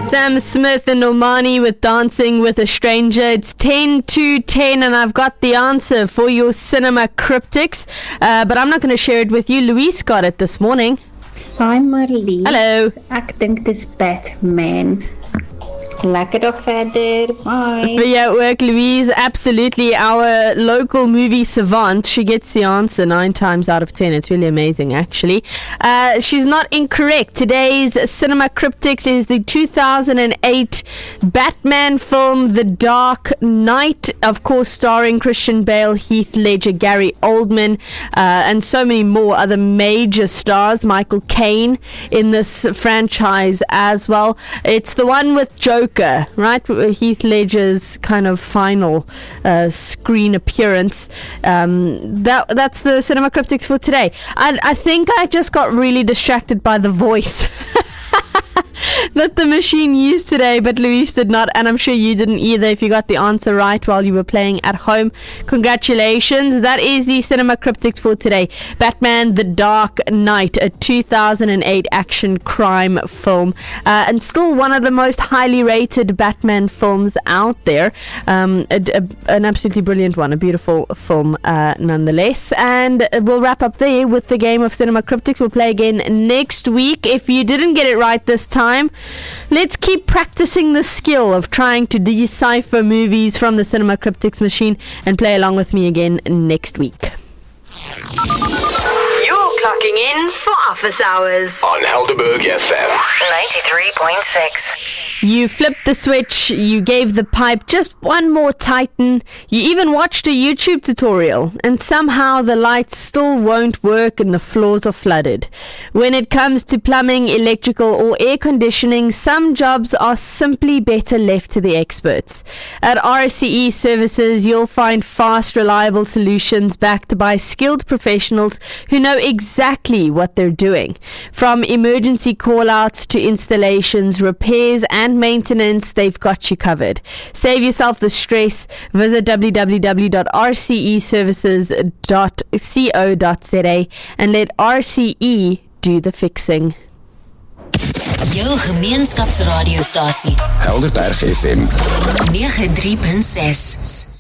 Sam Smith and Normani with Dancing with a Stranger. It's 10 to 10 and I've got the answer for your cinema cryptics, but I'm not going to share it with you. Louise got it this morning. Hi Marlies. Hallo. Ek dink dis Batman. Lekker dag verder. Bye. For your work, Louise, absolutely. Our local movie savant, she gets the answer 9 times out of 10. It's really amazing, actually. She's not incorrect. Today's cinema cryptics is the 2008 Batman film, The Dark Knight, of course, starring Christian Bale, Heath Ledger, Gary Oldman, and so many more other major stars. Michael Caine in this franchise as well. It's the one with Joker, right? Heath Ledger's kind of final screen appearance. That's the cinema cryptics for today. I think I just got really distracted by the voice that the machine used today, but Louise did not, and I'm sure you didn't either if you got the answer right while you were playing at home. Congratulations. That is the cinema cryptics for today. Batman The Dark Knight, a 2008 action crime film, and still one of the most highly rated Batman films out there. An absolutely brilliant one, a beautiful film nonetheless. And we'll wrap up there with the game of cinema cryptics. We'll play again next week. If you didn't get it right this time, let's keep practicing the skill of trying to decipher movies from the cinema cryptics machine and play along with me again next week. You're clocking in for office hours on Helderberg FM 93.6. You flipped the switch, you gave the pipe just one more tighten, you even watched a YouTube tutorial, and somehow the lights still won't work and the floors are flooded. When it comes to plumbing, electrical or air conditioning, some jobs are simply better left to the experts. At RCE Services, you'll find fast, reliable solutions backed by skilled professionals who know exactly what they're doing. From emergency call-outs to installations, repairs and maintenance, they've got you covered. Save yourself the stress. Visit www.rceservices.co.za and let RCE do the fixing. Jou gemeenskapsradiostasie Helderberg FM 93.6.